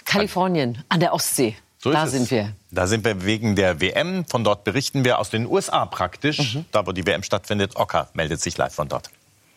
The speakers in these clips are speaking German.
Kalifornien, an der Ostsee. So da ist sind es. wir. Da sind wir wegen der WM. Von dort berichten wir aus den USA praktisch. Da, wo die WM stattfindet. Ocker meldet sich live von dort.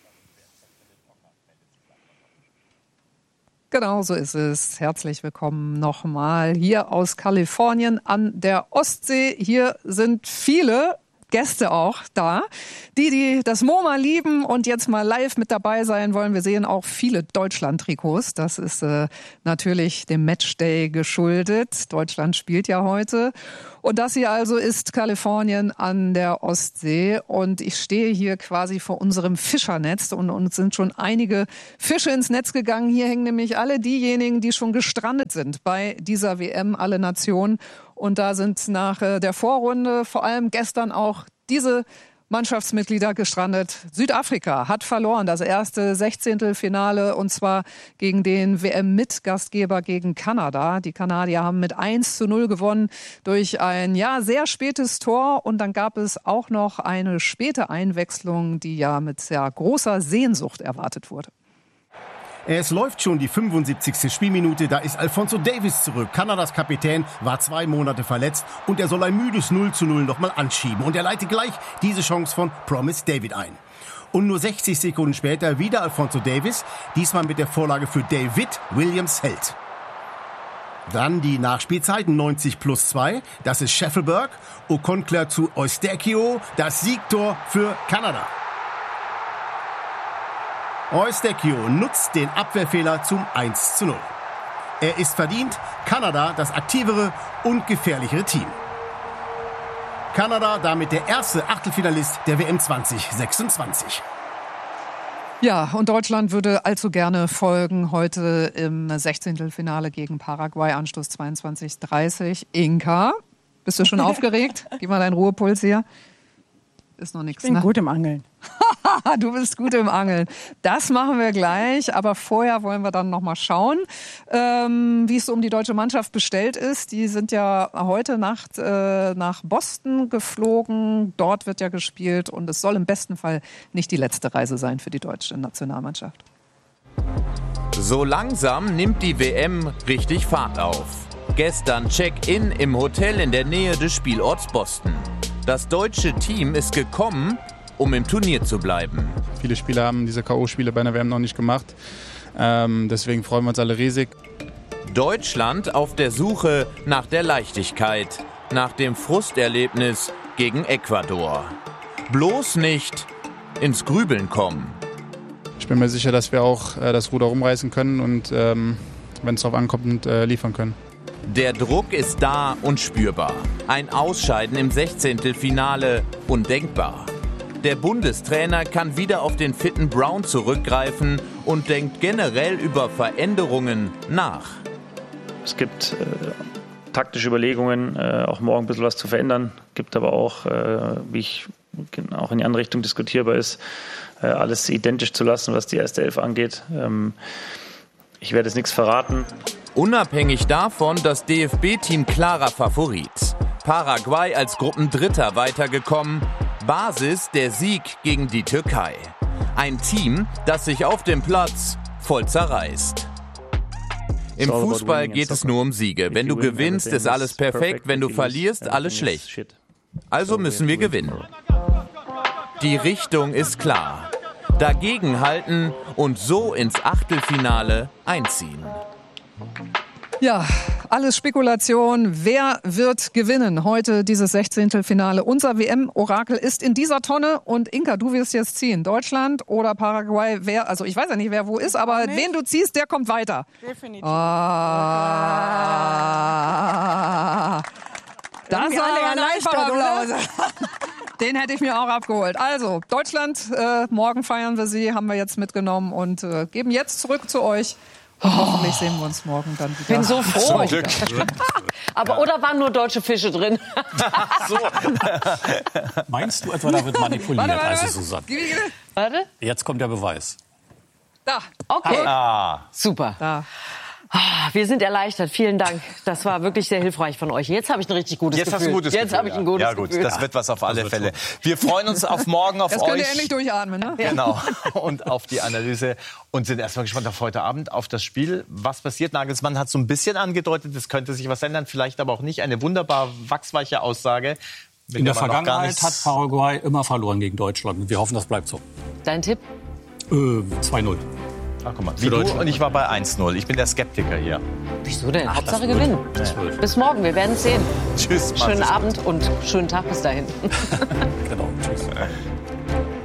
Genau so ist es. Herzlich willkommen nochmal hier aus Kalifornien an der Ostsee. Hier sind viele Gäste auch da, die das MoMA lieben und jetzt mal live mit dabei sein wollen. Wir sehen auch viele Deutschland-Trikots. Das ist natürlich dem Matchday geschuldet. Deutschland spielt ja heute. Und das hier also ist Kalifornien an der Ostsee. Und ich stehe hier quasi vor unserem Fischernetz und uns sind schon einige Fische ins Netz gegangen. Hier hängen nämlich alle diejenigen, die schon gestrandet sind bei dieser WM, alle Nationen. Und da sind nach der Vorrunde vor allem gestern auch diese Mannschaftsmitglieder gestrandet. Südafrika hat verloren, das erste 16. Finale, und zwar gegen den WM-Mitgastgeber, gegen Kanada. Die Kanadier haben mit 1:0 gewonnen durch ein sehr spätes Tor. Und dann gab es auch noch eine späte Einwechslung, die ja mit sehr großer Sehnsucht erwartet wurde. Es läuft schon die 75. Spielminute, da ist Alphonso Davies zurück. Kanadas Kapitän war 2 Monate verletzt und er soll ein müdes 0:0 nochmal anschieben. Und er leitet gleich diese Chance von Promise David ein. Und nur 60 Sekunden später wieder Alphonso Davies, diesmal mit der Vorlage für David Williams Held. Dann die Nachspielzeit 90+2, das ist Scheffelberg. Okonkler zu Eustáquio, das Siegtor für Kanada. Eustáquio nutzt den Abwehrfehler zum 1:0. Er ist verdient, Kanada das aktivere und gefährlichere Team. Kanada damit der erste Achtelfinalist der WM 2026. Ja, und Deutschland würde allzu gerne folgen heute im 16. Finale gegen Paraguay, Anstoß 22:30. Inka, bist du schon aufgeregt? Gib mal deinen Ruhepuls hier. Ist noch nichts, Ich bin gut im Angeln. Du bist gut im Angeln. Das machen wir gleich, aber vorher wollen wir dann noch mal schauen, wie es um die deutsche Mannschaft bestellt ist. Die sind ja heute Nacht nach Boston geflogen. Dort wird ja gespielt und es soll im besten Fall nicht die letzte Reise sein für die deutsche Nationalmannschaft. So langsam nimmt die WM richtig Fahrt auf. Gestern Check-in im Hotel in der Nähe des Spielorts Boston. Das deutsche Team ist gekommen, um im Turnier zu bleiben. Viele Spieler haben diese K.O.-Spiele bei einer WM noch nicht gemacht. Deswegen freuen wir uns alle riesig. Deutschland auf der Suche nach der Leichtigkeit, nach dem Frusterlebnis gegen Ecuador. Bloß nicht ins Grübeln kommen. Ich bin mir sicher, dass wir auch das Ruder rumreißen können und wenn es darauf ankommt, liefern können. Der Druck ist da und spürbar. Ein Ausscheiden im 16. Finale undenkbar. Der Bundestrainer kann wieder auf den fitten Brown zurückgreifen und denkt generell über Veränderungen nach. Es gibt taktische Überlegungen, auch morgen ein bisschen was zu verändern. Gibt aber auch, wie ich auch in die andere Richtung diskutierbar ist, alles identisch zu lassen, was die erste Elf angeht. Ich werde jetzt nichts verraten. Unabhängig davon das DFB-Team klarer Favorit. Paraguay als Gruppendritter weitergekommen. Basis der Sieg gegen die Türkei. Ein Team, das sich auf dem Platz voll zerreißt. Im Fußball geht es nur um Siege. Wenn du gewinnst, ist alles perfekt. Wenn du verlierst, alles schlecht. Also müssen wir gewinnen. Die Richtung ist klar. Dagegenhalten und so ins Achtelfinale einziehen. Ja, alles Spekulation. Wer wird gewinnen heute dieses 16. Finale? Unser WM-Orakel ist in dieser Tonne und Inka, du wirst jetzt ziehen. Deutschland oder Paraguay? Also ich weiß ja nicht, wer wo ist, aber wen du ziehst, der kommt weiter. Definitiv. Das ist ein einfacher Blause. Den hätte ich mir auch abgeholt. Also, Deutschland, morgen feiern wir sie, haben wir jetzt mitgenommen und geben jetzt zurück zu euch. Und hoffentlich sehen wir uns morgen dann wieder. Ich bin so froh. Aber oder waren nur deutsche Fische drin? So. Meinst du etwa, da wird manipuliert? Warte. Also, Susanne. Warte. Jetzt kommt der Beweis. Da. Okay. Super. Da. Wir sind erleichtert. Vielen Dank. Das war wirklich sehr hilfreich von euch. Jetzt habe ich ein richtig gutes Gefühl. Hast du ein gutes Jetzt Gefühl, habe ich ein gutes ja, gut, Gefühl. Das wird was auf alle Fälle. Wir freuen uns auf morgen, auf Jetzt euch. könnt ihr endlich durchatmen, ne? Genau. Und auf die Analyse. Und sind erstmal gespannt auf heute Abend, auf das Spiel. Was passiert? Nagelsmann hat so ein bisschen angedeutet, es könnte sich was ändern. Vielleicht aber auch nicht. Eine wunderbar wachsweiche Aussage. In der Vergangenheit hat Paraguay immer verloren gegen Deutschland. Wir hoffen, das bleibt so. Dein Tipp? 2-0. Ach, guck mal, wie du und ich war bei 1-0. Ich bin der Skeptiker hier. Wieso denn? Hauptsache gewinnen. Bis morgen, wir werden es sehen. Tschüss. Schönen Abend und schönen Tag bis dahin. Genau, tschüss.